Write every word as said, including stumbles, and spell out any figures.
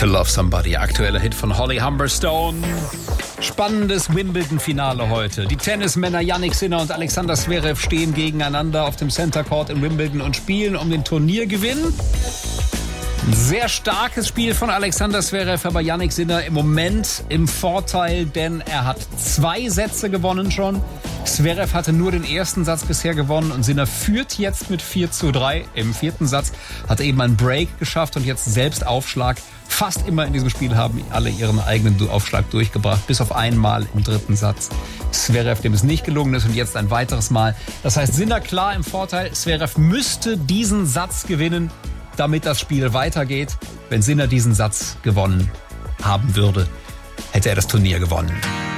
To Love Somebody, aktueller Hit von Holly Humberstone. Spannendes Wimbledon-Finale heute. Die Tennismänner Jannik Sinner und Alexander Zverev stehen gegeneinander auf dem Center Court in Wimbledon und spielen um den Turniergewinn. Ein sehr starkes Spiel von Alexander Zverev, aber Jannik Sinner im Moment im Vorteil, denn er hat zwei Sätze gewonnen schon. Zverev hatte nur den ersten Satz bisher gewonnen und Sinner führt jetzt mit vier zu drei im vierten Satz, hat eben einen Break geschafft und jetzt selbst Aufschlag. Fast immer in diesem Spiel haben alle ihren eigenen Aufschlag durchgebracht, bis auf einmal im dritten Satz. Zverev, dem es nicht gelungen ist und jetzt ein weiteres Mal. Das heißt, Sinner klar im Vorteil. Zverev müsste diesen Satz gewinnen, damit das Spiel weitergeht. Wenn Sinner diesen Satz gewonnen haben würde, hätte er das Turnier gewonnen.